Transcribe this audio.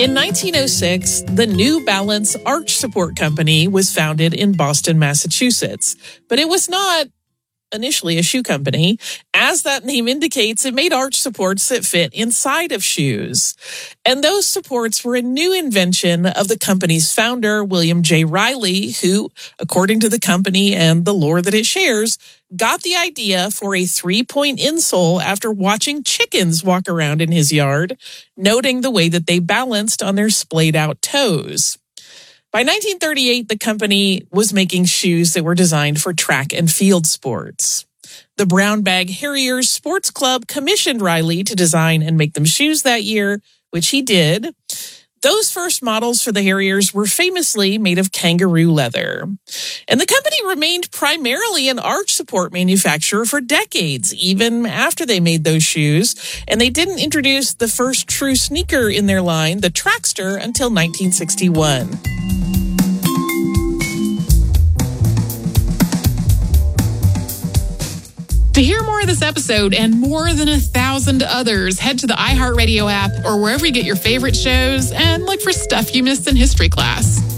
In 1906, the New Balance Arch Support Company was founded in Boston, Massachusetts, but it was not initially a shoe company. As that name indicates, it made arch supports that fit inside of shoes. And those supports were a new invention of the company's founder, William J. Riley, who, according to the company and the lore that it shares, got the idea for a 3-point insole after watching chickens walk around in his yard, noting the way that they balanced on their splayed out toes. By 1938, the company was making shoes that were designed for track and field sports. The Brown Bag Harriers Sports Club commissioned Riley to design and make them shoes that year, which he did. Those first models for the Harriers were famously made of kangaroo leather. And the company remained primarily an arch support manufacturer for decades, even after they made those shoes. And they didn't introduce the first true sneaker in their line, the Trackster, until 1961. To hear more of this episode and more than 1,000 others, head to the iHeartRadio app or wherever you get your favorite shows and look for Stuff You Missed in History Class.